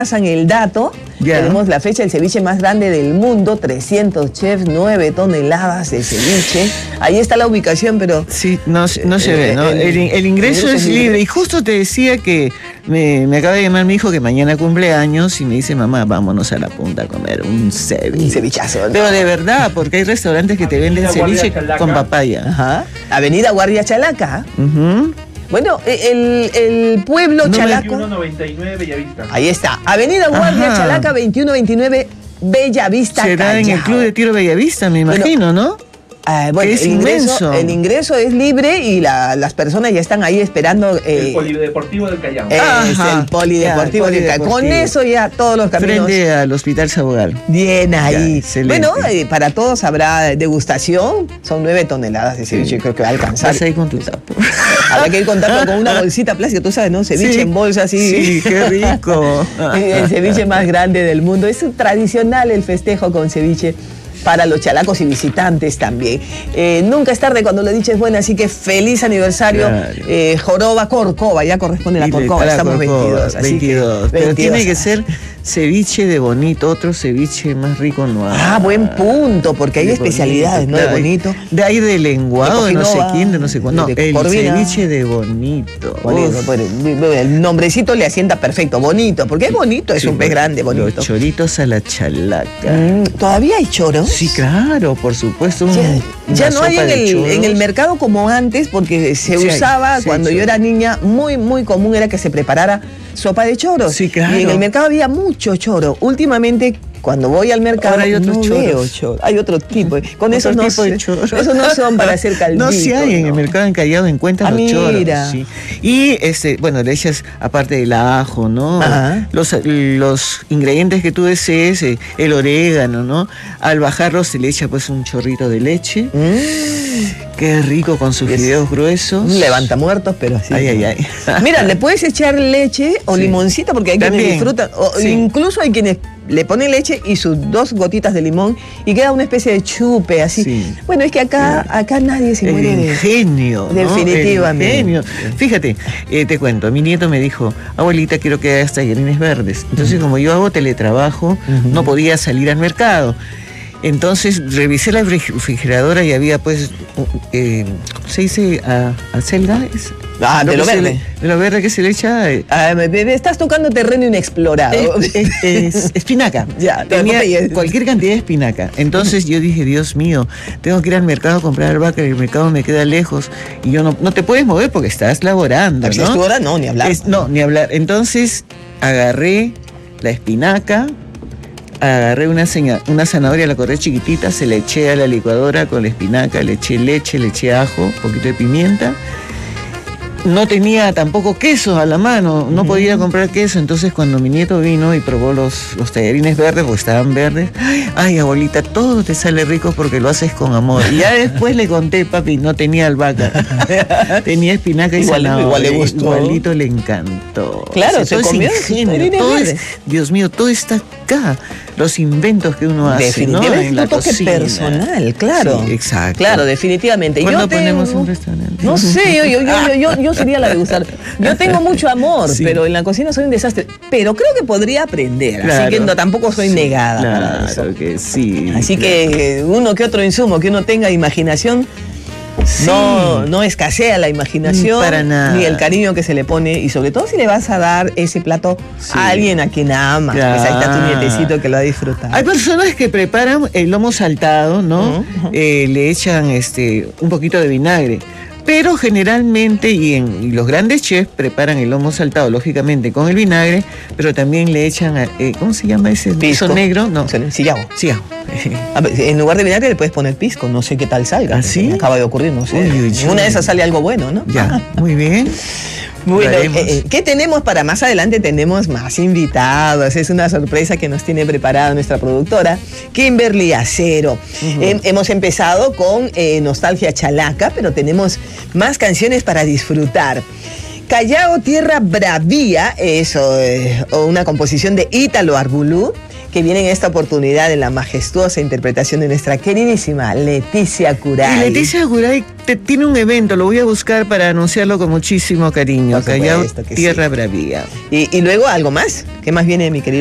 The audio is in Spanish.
pasan el dato. Tenemos la fecha del ceviche más grande del mundo, 300 chefs, 9 toneladas de ceviche. Ahí está la ubicación, pero... Sí, no se ve, ¿no? El ingreso es libre. Y justo te decía que me acaba de llamar mi hijo que mañana cumple años y me dice, mamá, vámonos a la punta a comer un ceviche. Un cevichazo, ¿no? Pero de verdad, porque hay restaurantes que te venden ceviche con papaya. Ajá. Avenida Guardia Chalaca. Bueno, el pueblo Chalaco. 2199 Bellavista. Ahí está. Avenida Guardia Chalaca, 2129 Bellavista. Será en el Club de Tiro Bellavista, me imagino, ¿no? Bueno, es inmenso. El ingreso es libre y las personas ya están ahí esperando. El Polideportivo del Callao. Es el Polideportivo del Callao. Con eso ya todos los caminos. Frente al Hospital Sabogal. Bien ahí. Ya, bueno, para todos habrá degustación. Son 9 toneladas de ceviche, creo que va a alcanzar. Vas ahí con tu tapo. Habrá que ir contando con una bolsita plástica, tú sabes, ¿no? Ceviche en bolsa así. Sí, qué rico. El ceviche más grande del mundo. Es tradicional el festejo con ceviche para los chalacos y visitantes también. Nunca es tarde cuando lo dicho es bueno, así que feliz aniversario. Claro. Joroba, Corcova, ya corresponde a la Corcova, estamos Corcova, 22. Así 22. Pero tiene que ser ceviche de Bonito, otro ceviche más rico no hay. Buen punto, porque hay especialidades, ¿no? De Bonito. De ahí de lenguado, de no sé quién, de no sé cuándo. No, el Corvina. Ceviche de Bonito. El nombrecito le asienta perfecto, Bonito, porque es bonito, es un pez grande, bonito. Los choritos a la chalaca. ¿Todavía hay choros? Sí, claro, por supuesto. Ya no hay en el mercado como antes, porque se usaba cuando yo era niña, muy común era que se preparara sopa de choros. Sí, claro. Y en el mercado había mucho choro. Últimamente, cuando voy al mercado, ahora hay otros veo choro. Hay otro tipo. Con esos no son para hacer caldito. No, sí hay en el mercado en Callao, encuentras los choros. Mira. Sí. Y bueno, le echas, aparte del ajo, ¿no? Los ingredientes que tú desees, el orégano, ¿no? Al bajarlo se le echa pues un chorrito de leche. Qué rico con sus fideos gruesos. Un levantamuertos, pero así. Ay. Mira, le puedes echar leche o limoncito, porque hay quienes disfrutan. Incluso hay quienes le ponen leche y sus 2 gotitas de limón y queda una especie de chupe así. Sí. Bueno, es que acá nadie se muere de ingenio, ¿no? Definitivamente. El ingenio. Fíjate, te cuento, mi nieto me dijo, abuelita, quiero que hagas tallarines verdes. Entonces, como yo hago teletrabajo, no podía salir al mercado. Entonces revisé la refrigeradora y había pues, ¿cómo se dice? ¿Acelga? De lo verde. De lo verde que se le echa. Me estás tocando terreno inexplorado. Espinaca. Ya, tenía cualquier cantidad de espinaca. Entonces yo dije, Dios mío, tengo que ir al mercado a comprar albahaca y el mercado me queda lejos. Y yo no te puedes mover porque estás laborando, ¿no? ¿Tu hora? No, ni hablar. Ni hablar. Entonces agarré la espinaca, agarré una zanahoria, la corté chiquitita, se la eché a la licuadora con la espinaca, le eché leche, le eché ajo, un poquito de pimienta. No tenía tampoco queso a la mano, no podía comprar queso, entonces cuando mi nieto vino y probó los tallarines verdes, porque estaban verdes, ay abuelita, todo te sale rico porque lo haces con amor. Y ya después le conté, papi, no tenía albahaca, tenía espinaca y zanahoria. Igual le gustó. Igualito le encantó. Claro, se comió todo Dios mío, todo está acá. Los inventos que uno hace, definitivamente, ¿no? En la toque cocina. Personal, claro. Sí, exacto. Claro, definitivamente. ¿Cuándo ponemos un restaurante? No sé, yo sería la de gustar. Yo tengo mucho amor, pero en la cocina soy un desastre. Pero creo que podría aprender, así que tampoco soy negada para eso. Claro que sí. Así que uno que otro insumo, que uno tenga imaginación. Sí. No escasea la imaginación para nada, ni el cariño que se le pone, y sobre todo si le vas a dar ese plato a alguien a quien amas, pues ahí está tu nietecito que lo ha disfrutado. Hay personas que preparan el lomo saltado, ¿no? Le echan un poquito de vinagre. Pero generalmente, y los grandes chefs preparan el lomo saltado, lógicamente, con el vinagre, pero también le echan, ¿cómo se llama ese? Pisco negro, no. Sillao. En lugar de vinagre le puedes poner pisco, no sé qué tal salga. ¿Ah, sí? Me acaba de ocurrir, no sé. Una de esas sale algo bueno, ¿no? Ya, muy bien. Bueno, ¿qué tenemos para más adelante? Tenemos más invitados. Es una sorpresa que nos tiene preparada nuestra productora, Kimberly Acero. Hemos empezado con Nostalgia Chalaca, pero tenemos más canciones para disfrutar. Callao Tierra Bravía es una composición de Ítalo Arbulú, que viene en esta oportunidad en la majestuosa interpretación de nuestra queridísima Leticia Curay. Y Leticia Curay tiene un evento, lo voy a buscar para anunciarlo con muchísimo cariño. Callao, Tierra Bravía. Y luego algo más. ¿Qué más viene, mi querido?